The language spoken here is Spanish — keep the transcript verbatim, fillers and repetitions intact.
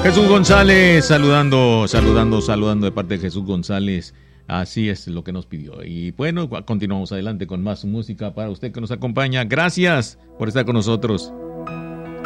Jesús González, saludando, saludando, saludando de parte de Jesús González. Así es lo que nos pidió. Y bueno, continuamos adelante con más música para usted que nos acompaña. Gracias por estar con nosotros.